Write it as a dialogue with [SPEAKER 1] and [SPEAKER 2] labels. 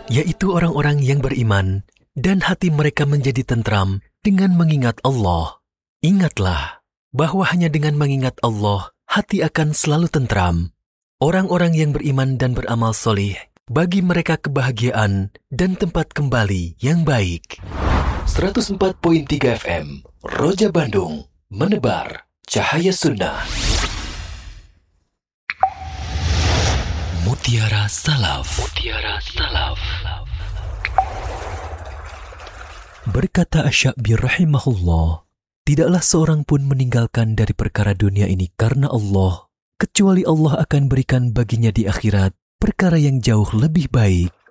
[SPEAKER 1] yaitu orang-orang yang beriman dan hati mereka menjadi tentram dengan mengingat Allah. Ingatlah bahwa hanya dengan mengingat Allah, hati akan selalu tentram. Orang-orang yang beriman dan beramal solih, bagi mereka kebahagiaan dan tempat kembali yang baik. 104.3 FM, Roja Bandung, menebar cahaya sunnah. Mutiara Salaf. Mutiara Salaf. Berkata Asy-Sya'bi rahimahullah, tidaklah seorang pun meninggalkan dari perkara dunia ini karena Allah, kecuali Allah akan berikan baginya di akhirat perkara yang jauh lebih baik.